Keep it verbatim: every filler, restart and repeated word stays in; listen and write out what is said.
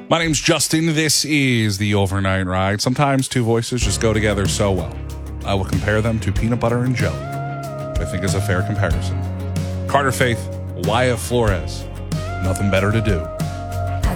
My name's Justin. This is The Overnight Ride. Sometimes two voices just go together so well. I will compare them to peanut butter and jelly. I think is a fair comparison. Carter Faith, Wyatt Flores. Nothing better to do